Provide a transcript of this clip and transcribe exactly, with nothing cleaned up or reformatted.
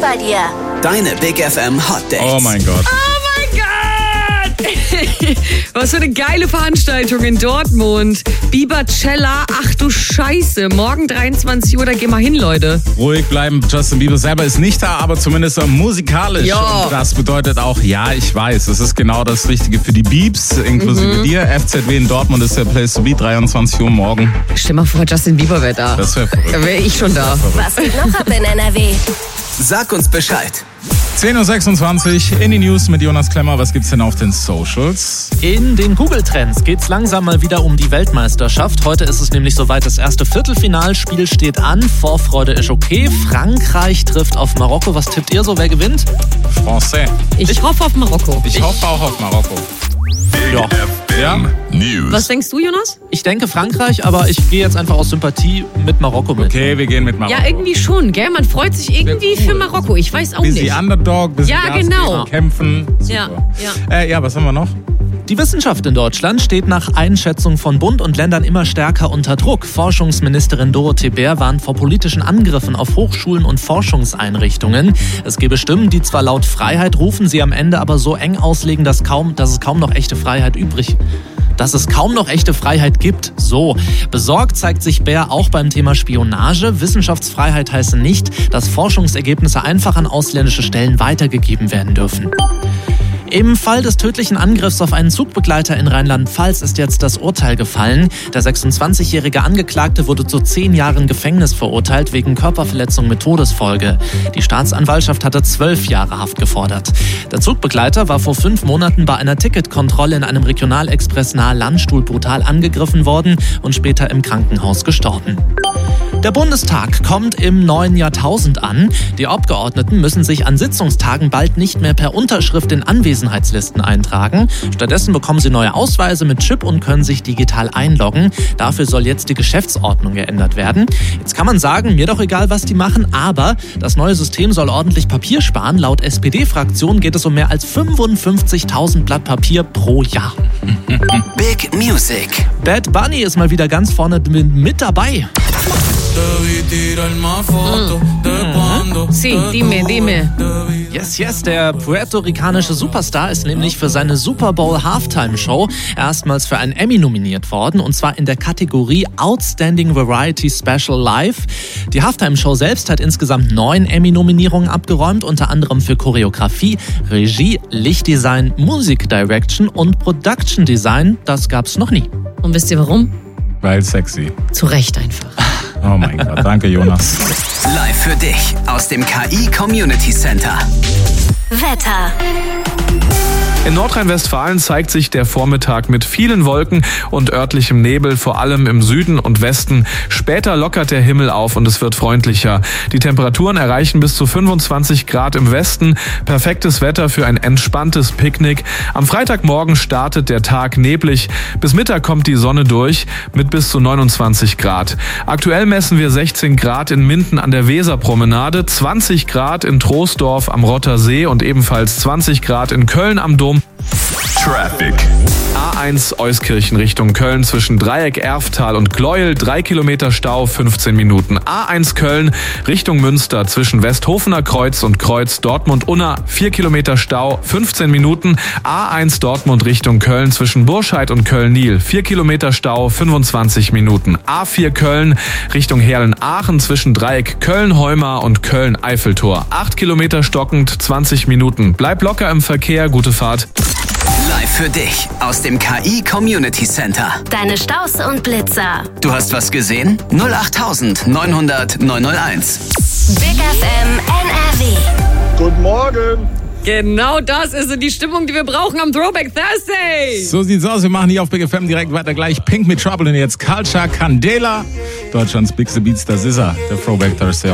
bei dir. Deine Big F M Hot Dates. Oh mein Gott. Oh mein Gott! Was für eine geile Veranstaltung in Dortmund. Biebercella, ach du Scheiße. Morgen dreiundzwanzig Uhr, da gehen wir hin, Leute. Ruhig bleiben, Justin Bieber selber ist nicht da, aber zumindest musikalisch. Ja. Und das bedeutet auch, ja, ich weiß, es ist genau das Richtige für die Biebs, inklusive Mhm. dir. F Z W in Dortmund ist der Place to be, dreiundzwanzig Uhr morgen. Stell mal vor, Justin Bieber wäre da. Das wäre verrückt. Da wäre ich schon da. Was geht noch ab in N R W? Sag uns Bescheid. zehn Uhr sechsundzwanzig in die News mit Jonas Klemmer. Was gibt's denn auf den Socials? In den Google-Trends geht's langsam mal wieder um die Weltmeisterschaft. Heute ist es nämlich soweit, das erste Viertelfinalspiel steht an. Vorfreude ist okay. Frankreich trifft auf Marokko. Was tippt ihr so, wer gewinnt? Francais. Ich hoffe auf Marokko. Ich hoffe auch auf Marokko. Ja. Ja? News. Was denkst du, Jonas? Ich denke Frankreich, aber ich gehe jetzt einfach aus Sympathie mit Marokko mit. Okay, wir gehen mit Marokko. Ja, irgendwie schon, gell? Man freut sich irgendwie für Marokko. Ich weiß auch Bisschen nicht. Underdog, bisschen Ja, Gas genau. geben, kämpfen. Super. Ja, ja. Äh, ja, was haben wir noch? Die Wissenschaft in Deutschland steht nach Einschätzung von Bund und Ländern immer stärker unter Druck. Forschungsministerin Dorothee Bär warnt vor politischen Angriffen auf Hochschulen und Forschungseinrichtungen. Es gebe Stimmen, die zwar laut Freiheit rufen, sie am Ende aber so eng auslegen, dass, kaum, dass es kaum noch echte Freiheit übrig dass es kaum noch echte Freiheit gibt. So. Besorgt zeigt sich Bär auch beim Thema Spionage. Wissenschaftsfreiheit heißt nicht, dass Forschungsergebnisse einfach an ausländische Stellen weitergegeben werden dürfen. Im Fall des tödlichen Angriffs auf einen Zugbegleiter in Rheinland-Pfalz ist jetzt das Urteil gefallen. Der sechsundzwanzigjährige Angeklagte wurde zu zehn Jahren Gefängnis verurteilt wegen Körperverletzung mit Todesfolge. Die Staatsanwaltschaft hatte zwölf Jahre Haft gefordert. Der Zugbegleiter war vor fünf Monaten bei einer Ticketkontrolle in einem Regionalexpress nahe Landstuhl brutal angegriffen worden und später im Krankenhaus gestorben. Der Bundestag kommt im neuen Jahrtausend an. Die Abgeordneten müssen sich an Sitzungstagen bald nicht mehr per Unterschrift in Anwesenheitslisten eintragen. Stattdessen bekommen sie neue Ausweise mit Chip und können sich digital einloggen. Dafür soll jetzt die Geschäftsordnung geändert werden. Jetzt kann man sagen, mir doch egal, was die machen, aber das neue System soll ordentlich Papier sparen. Laut S P D-Fraktion geht es um mehr als fünfundfünfzigtausend Blatt Papier pro Jahr. Big Music. Bad Bunny ist mal wieder ganz vorne mit dabei. Sí, dime, dime. Yes, yes, der puerto-ricanische Superstar ist nämlich für seine Super Bowl Halftime Show erstmals für einen Emmy nominiert worden, und zwar in der Kategorie Outstanding Variety Special Live. Die Halftime Show selbst hat insgesamt neun Emmy-Nominierungen abgeräumt, unter anderem für Choreografie, Regie, Lichtdesign, Music Direction und Production Design. Das gab's noch nie. Und wisst ihr warum? Weil sexy. Zu Recht einfach. Oh mein Gott, danke Jonas. Live für dich aus dem K I Community Center. Wetter. In Nordrhein-Westfalen zeigt sich der Vormittag mit vielen Wolken und örtlichem Nebel, vor allem im Süden und Westen. Später lockert der Himmel auf und es wird freundlicher. Die Temperaturen erreichen bis zu fünfundzwanzig Grad im Westen. Perfektes Wetter für ein entspanntes Picknick. Am Freitagmorgen startet der Tag neblig. Bis Mittag kommt die Sonne durch mit bis zu neunundzwanzig Grad. Aktuell messen wir sechzehn Grad in Minden an der Weserpromenade, zwanzig Grad in Troisdorf am Rotter See und ebenfalls zwanzig Grad in Köln am Dom. Traffic. A eins Euskirchen Richtung Köln zwischen Dreieck, Erftal und Gleuel, drei Kilometer Stau, fünfzehn Minuten. A eins Köln Richtung Münster zwischen Westhofener Kreuz und Kreuz Dortmund-Unna, vier Kilometer Stau, fünfzehn Minuten. A eins Dortmund Richtung Köln zwischen Burscheid und Köln-Niel, vier Kilometer Stau, fünfundzwanzig Minuten. A vier Köln Richtung Herlen-Aachen zwischen Dreieck Köln-Heumar und Köln-Eiffeltor, acht Kilometer stockend, zwanzig Minuten. Bleib locker im Verkehr, gute Fahrt. Live für dich aus dem K I Community Center. Deine Staus und Blitzer. Du hast was gesehen? null acht neunhundert neunhunderteins. Big F M N R W. Guten Morgen. Genau das ist so die Stimmung, die wir brauchen am Throwback Thursday. So sieht's aus. Wir machen hier auf Big F M direkt weiter gleich. Pink mit Trouble und jetzt Culture Candela. Deutschlands Bigste Beats, das ist er. Der Throwback Thursday.